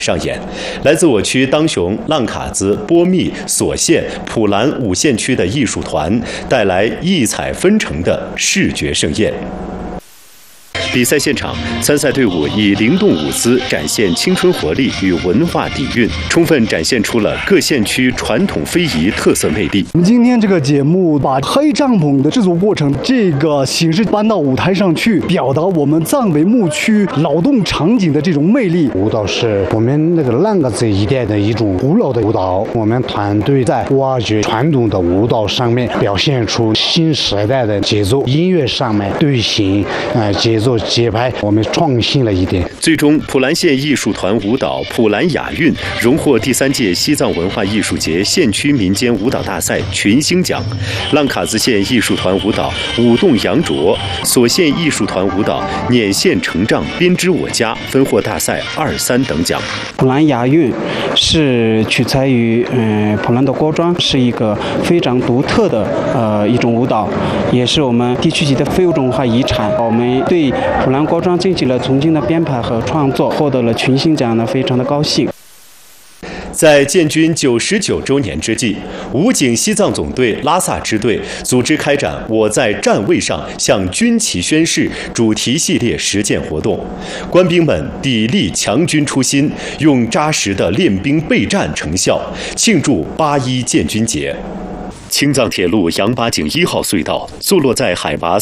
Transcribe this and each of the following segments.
上演，来自我区当雄、浪卡子、波密、索县、普兰5县区的艺术团带来异彩纷呈的视觉盛宴。比赛现场，参赛队伍以灵动舞姿展现青春活力与文化底蕴，充分展现出了各县区传统非遗特色魅力。 我们今天这个节目把黑帐篷的制作过程这个形式搬到舞台上去，表达我们藏北牧区劳动场景的这种魅力。 舞蹈是我们那个浪嘎子一带的一种古老的舞蹈，我们团队在挖掘传统的舞蹈上面表现出新时代的节奏，音乐上面队形节奏节拍我们创新了一点。 最终，普兰县艺术团舞蹈普兰雅韵荣获第3届西藏文化艺术节县区民间舞蹈大赛群星奖，浪卡子县艺术团舞蹈舞动羊卓、索县艺术团舞蹈捻线成丈编织我家分获大赛2、3等奖。 普兰雅韵是取材于普兰的锅庄，是一个非常独特的一种舞蹈，也是我们地区级的非物质文化遗产。我们对普兰锅庄进行了重新的编排和创作，获得了群星奖呢，非常的高兴。 在建军99周年之际，武警西藏总队拉萨支队组织开展"我在站位上向军旗宣誓"主题系列实践活动，官兵们砥砺强军初心，用扎实的练兵备战成效，庆祝8·1建军节。青藏铁路羊八井1号隧道坐落在海拔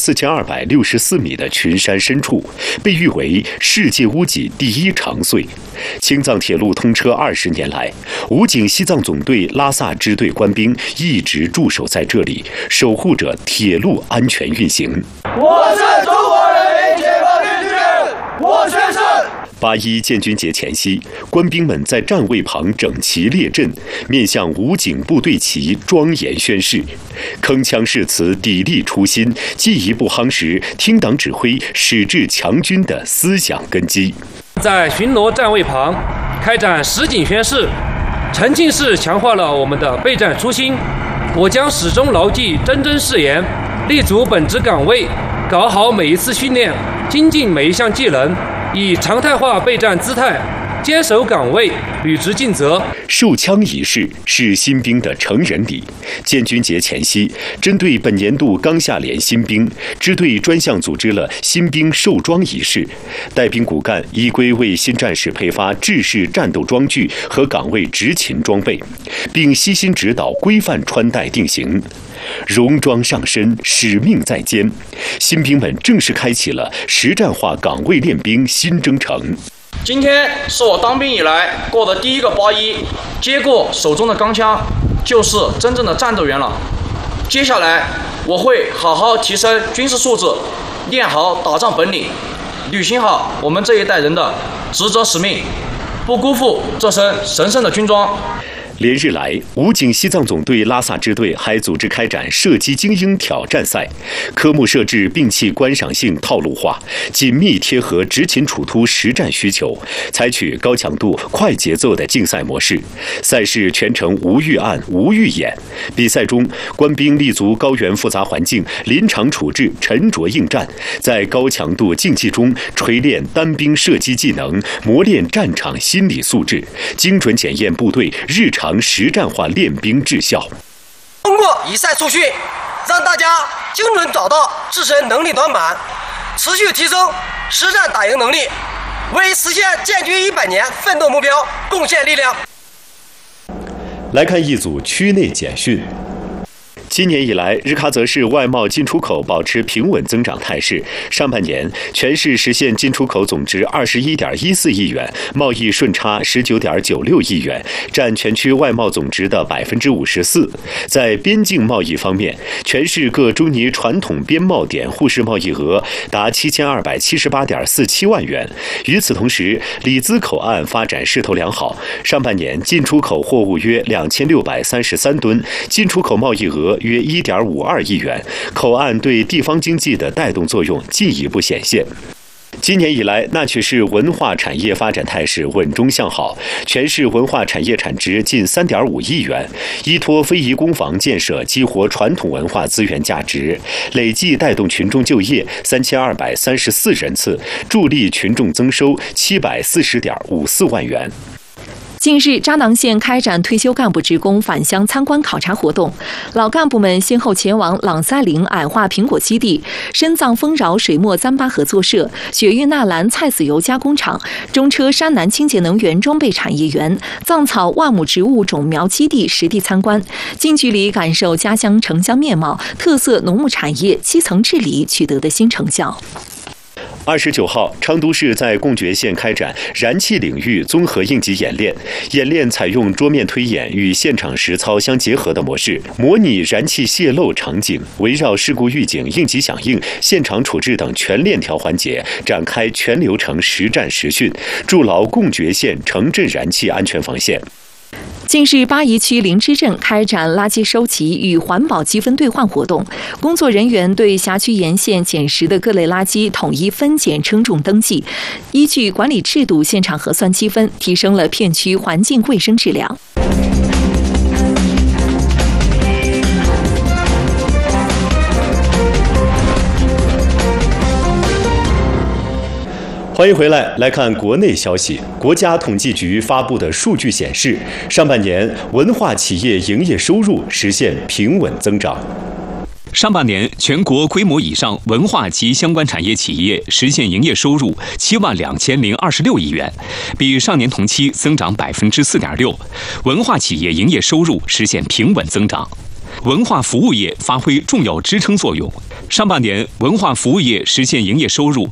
4264米的群山深处，被誉为世界屋脊第1长隧。青藏铁路通车20年来，武警西藏总队拉萨支队官兵一直驻守在这里，守护着铁路安全运行。 我是中国人民解放军军人，我宣誓。 8·1建军节前夕，官兵们在站位旁整齐列阵，面向武警部队旗庄严宣誓，铿锵誓词，砥砺初心，进一步夯实听党指挥、矢志强军的思想根基。 在巡逻站位旁开展实景宣誓，沉浸式强化了我们的备战初心。我将始终牢记铮铮誓言，立足本职岗位，搞好每一次训练，精进每一项技能，以常态化备战姿态坚守岗位，履职尽责。 授枪仪式是新兵的成人礼。建军节前夕，针对本年度刚下连新兵，支队专项组织了新兵授装仪式，带兵骨干依规为新战士配发制式战斗装具和岗位执勤装备，并悉心指导规范穿戴定型。戎装上身，使命在肩，新兵们正式开启了实战化岗位练兵新征程。 今天是我当兵以来过的第1个8·1，接过手中的钢枪，就是真正的战斗员了。接下来我会好好提升军事素质，练好打仗本领，履行好我们这一代人的职责使命，不辜负这身神圣的军装。 连日来，武警西藏总队拉萨支队还组织开展射击精英挑战赛，科目设置兵器观赏性套路化，紧密贴合执勤处突实战需求，采取高强度、快节奏的竞赛模式。赛事全程无预案、无预演。比赛中，官兵立足高原复杂环境，临场处置，沉着应战，在高强度竞技中锤炼单兵射击技能，磨练战场心理素质，精准检验部队日常实战化练兵质效。 通过以赛促训，让大家精准找到自身能力短板，持续提升实战打赢能力，为实现建军100年奋斗目标贡献力量。 来看一组区内简讯。今年以来，日喀则市外贸进出口保持平稳增长态势。上半年，全市实现进出口总值21.14亿元，贸易顺差19.96亿元，占全区外贸总值的54%。在边境贸易方面，全市各中尼传统边贸点互市贸易额达7278.47万元。与此同时，里兹口岸发展势头良好，上半年进出口货物约2633吨，进出口贸易额约1.52亿元，口岸对地方经济的带动作用进一步显现。今年以来，那曲市文化产业发展态势稳中向好，全市文化产业产值近3.5亿元，依托非遗工坊建设激活传统文化资源价值，累计带动群众就业3234人次，助力群众增收740.54万元。 近日，扎囊县开展退休干部职工返乡参观考察活动，老干部们先后前往朗赛岭矮化苹果基地、深藏丰饶水墨糌粑合作社、雪域纳兰菜籽油加工厂、中车山南清洁能源装备产业园、藏草万亩植物种苗基地实地参观，近距离感受家乡城乡面貌、特色农牧产业基层治理取得的新成效。 29号，昌都市在贡觉县开展燃气领域综合应急演练。演练采用桌面推演与现场实操相结合的模式，模拟燃气泄漏场景，围绕事故预警、应急响应、现场处置等全链条环节展开全流程实战实训，筑牢贡觉县城镇燃气安全防线。 近日，八宜区灵芝镇开展垃圾收集与环保积分兑换活动，工作人员对辖区沿线捡拾的各类垃圾统一分拣称重登记，依据管理制度现场核算积分，提升了片区环境卫生质量。 欢迎回来，来看国内消息。国家统计局发布的数据显示，上半年文化企业营业收入实现平稳增长。 上半年，全国规模以上文化及相关产业企业实现营业收入72026亿元，比上年同期增长4.6%。文化企业营业收入实现平稳增长。文化服务业发挥重要支撑作用。上半年，文化服务业实现营业收入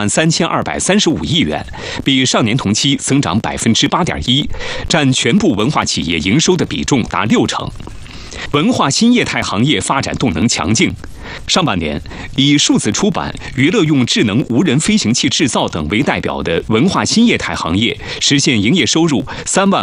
43235亿元，比上年同期增长8.1%，占全部文化企业营收的比重达60%。文化新业态行业发展动能强劲。上半年，以数字出版、娱乐用智能无人飞行器制造等为代表的文化新业态行业实现营业收入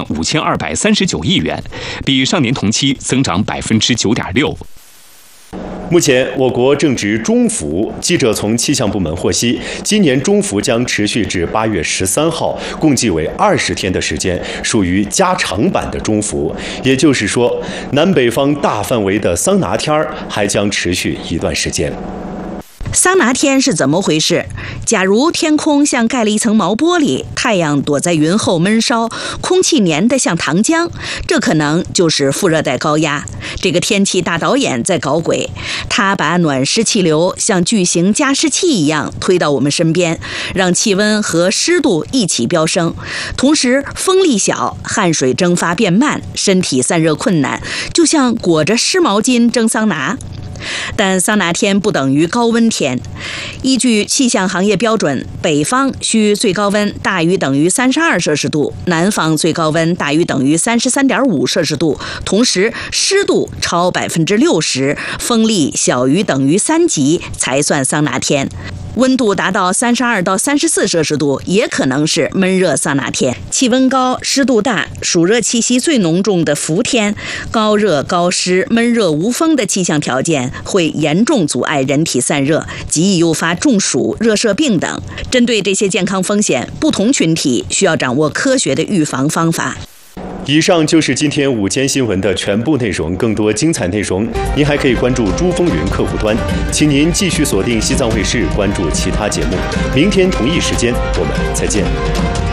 35239亿元，比上年同期增长9.6%。 目前，我国正值中伏。记者从气象部门获悉，今年中伏将持续至8月13号，共计为20天的时间，属于加长版的中伏。也就是说，南北方大范围的桑拿天还将持续一段时间。 桑拿天是怎么回事？假如天空像盖了一层毛玻璃，太阳躲在云后闷烧，空气黏得像糖浆，这可能就是副热带高压。这个天气大导演在搞鬼，他把暖湿气流像巨型加湿器一样推到我们身边，让气温和湿度一起飙升，同时风力小，汗水蒸发变慢，身体散热困难，就像裹着湿毛巾蒸桑拿。但桑拿天不等于高温天。依据气象行业标准，北方需最高温大于等于32摄氏度，南方最高温大于等于33.5摄氏度，同时湿度超60%，风力小于等于3级才算桑拿天。温度达到32到34摄氏度，也可能是闷热桑拿天。气温高、湿度大、暑热气息最浓重的伏天，高热高湿、闷热无风的气象条件会严重阻碍人体散热，极易诱发中暑、热射病等。针对这些健康风险，不同群体需要掌握科学的预防方法。 以上就是今天午间新闻的全部内容，更多精彩内容您还可以关注珠风云客户端，请您继续锁定西藏卫视，关注其他节目。明天同一时间我们再见。